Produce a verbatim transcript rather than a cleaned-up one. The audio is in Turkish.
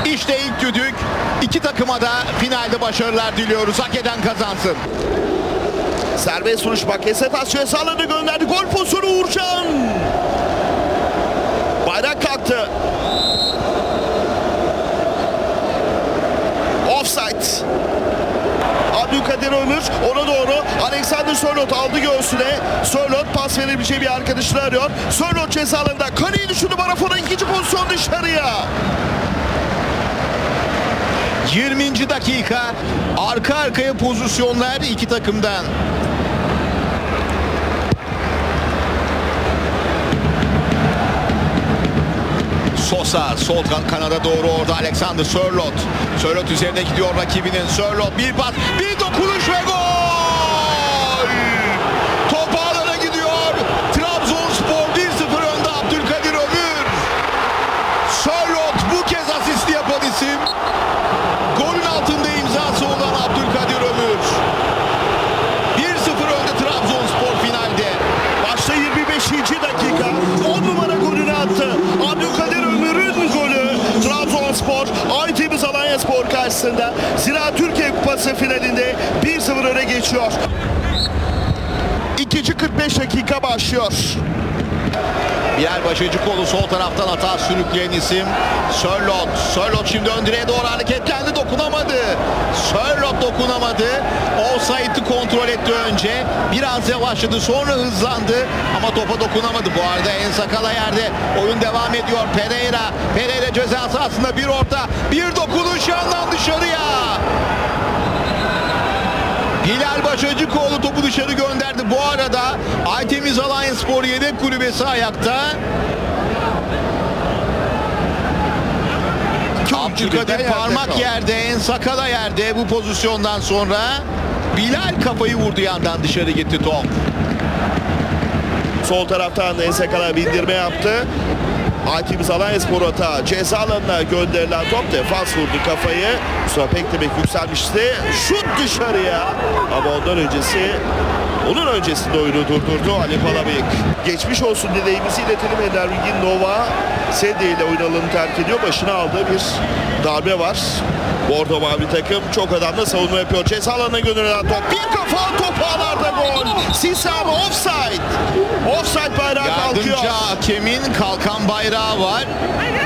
İşte ilk düdük. İki takıma da finalde başarılar diliyoruz. Hak eden kazansın. Serbest vuruş Bakasetas ceza alanına gönderdi. Gol pozisyonu Uğurcan. Bayrak kalktı. Offside. Abdülkadir Ömür ona doğru Alexander Sörloth aldı göğsüne. Sörloth pas verebileceği bir arkadaşını arıyor. Sörloth ceza alanında kaleyi düşündü Marafona, ikinci pozisyon dışarıya. yirminci dakika. Arka arkaya pozisyonlar iki takımdan. Sosa sol kan- kanada doğru orada Alexander Sörloth. Sörloth üzerine gidiyor rakibinin. Sörloth bir pas, bir dokunuş ve gol! Top ağlara gidiyor. Trabzonspor bir sıfır önde Abdülkadir Ömür. Sörloth bu kez asist yapan isim. Golün altında imzası olan Abdülkadir Ömür. bir sıfır önde Trabzonspor finalde. Başta yirmi beşinci dakika on numara golünü attı. Abdülkadir Ömür'ün golü Trabzonspor Aytemiz Alanyaspor karşısında Zira Türkiye Kupası finalinde bir sıfır öne geçiyor. İkinci kırk beş dakika başlıyor. Bilal Başıcıkoğlu sol taraftan hata sürükleyen isim. Sörloth. Sörloth şimdi ön direğe doğru hareketlendi, dokunamadı. Sörloth dokunamadı. Offside'ı kontrol etti önce. Biraz yavaşladı, sonra hızlandı ama topa dokunamadı. Bu arada En Sakala yerde. Oyun devam ediyor. Pereira. Pereira ceza sahasında bir orta. Bir dokunuş yandan dışarıya. Bilal Başıcıkoğlu topu dışarı gönderdi. Bu arada Aytemiz Alanyaspor yedek kulübesi ayakta. Abdülkadir parmak yerde, En Sakala yerde bu pozisyondan sonra. Bilal kafayı vurdu, yandan dışarı gitti top. Sol taraftan En Sakala bindirme yaptı. Aytemiz Alanyaspor hata ceza alanına gönderilen top, defans vurdu kafayı. Sonra pek demek yükselmişti. Şut dışarıya. Ama ondan öncesi onun öncesinde oyunu durdurdu Ali Palabıyık. Geçmiş olsun dileğimizi iletelim. Ender Bilgin Nova Sede ile oyun alanını terk ediyor. Başına aldığı bir darbe var. Bordo mavi takım çok adamla savunma yapıyor. Ceza alanına gönderilen top. Bir kafa, top ağlarda gol. Sisam offside. Offside bayrağı kalkıyor. Yardımcı hakemin kalkan bayrağı var.